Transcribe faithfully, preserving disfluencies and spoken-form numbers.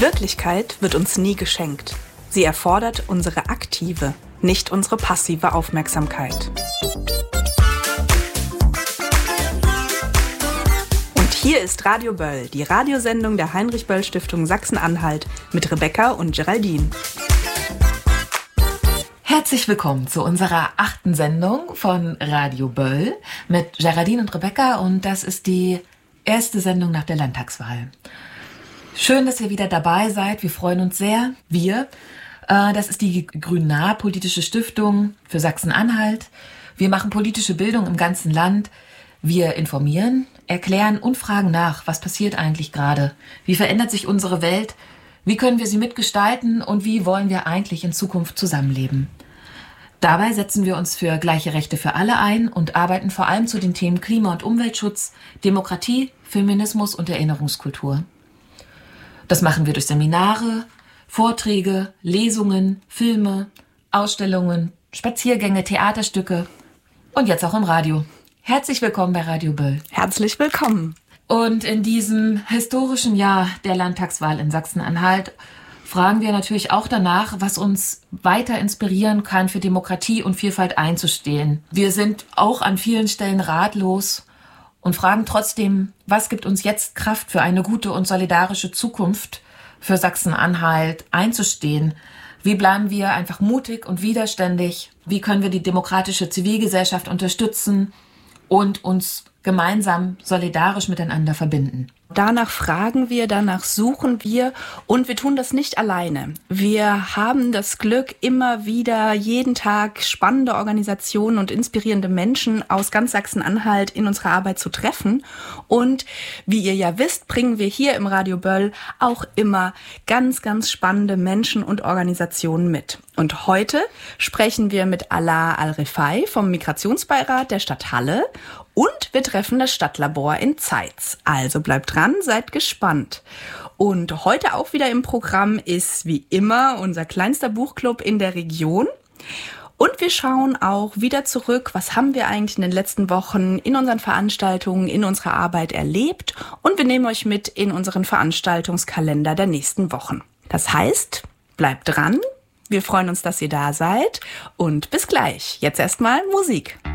Wirklichkeit wird uns nie geschenkt. Sie erfordert unsere aktive, nicht unsere passive Aufmerksamkeit. Und hier ist Radio Böll, die Radiosendung der Heinrich-Böll-Stiftung Sachsen-Anhalt mit Rebecca und Geraldine. Herzlich willkommen zu unserer achten Sendung von Radio Böll mit Geraldine und Rebecca, und das ist die erste Sendung nach der Landtagswahl. Schön, dass ihr wieder dabei seid. Wir freuen uns sehr. Wir, äh, das ist die Grün-Nah politische Stiftung für Sachsen-Anhalt. Wir machen politische Bildung im ganzen Land. Wir informieren, erklären und fragen nach, was passiert eigentlich gerade? Wie verändert sich unsere Welt? Wie können wir sie mitgestalten und wie wollen wir eigentlich in Zukunft zusammenleben? Dabei setzen wir uns für gleiche Rechte für alle ein und arbeiten vor allem zu den Themen Klima- und Umweltschutz, Demokratie, Feminismus und Erinnerungskultur. Das machen wir durch Seminare, Vorträge, Lesungen, Filme, Ausstellungen, Spaziergänge, Theaterstücke und jetzt auch im Radio. Herzlich willkommen bei Radio Böll. Herzlich willkommen. Und in diesem historischen Jahr der Landtagswahl in Sachsen-Anhalt fragen wir natürlich auch danach, was uns weiter inspirieren kann, für Demokratie und Vielfalt einzustehen. Wir sind auch an vielen Stellen ratlos und fragen trotzdem, was gibt uns jetzt Kraft für eine gute und solidarische Zukunft für Sachsen-Anhalt einzustehen? Wie bleiben wir einfach mutig und widerständig? Wie können wir die demokratische Zivilgesellschaft unterstützen und uns gemeinsam solidarisch miteinander verbinden? Danach fragen wir, danach suchen wir, und wir tun das nicht alleine. Wir haben das Glück, immer wieder jeden Tag spannende Organisationen und inspirierende Menschen aus ganz Sachsen-Anhalt in unserer Arbeit zu treffen. Und wie ihr ja wisst, bringen wir hier im Radio Böll auch immer ganz, ganz spannende Menschen und Organisationen mit. Und heute sprechen wir mit Alaa Al-Rifai vom Migrationsbeirat der Stadt Halle. Und wir treffen das Stadtlabor in Zeitz. Also bleibt dran, seid gespannt. Und heute auch wieder im Programm ist wie immer unser kleinster Buchclub in der Region. Und wir schauen auch wieder zurück, was haben wir eigentlich in den letzten Wochen in unseren Veranstaltungen, in unserer Arbeit erlebt. Und wir nehmen euch mit in unseren Veranstaltungskalender der nächsten Wochen. Das heißt, bleibt dran. Wir freuen uns, dass ihr da seid. Und bis gleich. Jetzt erstmal Musik.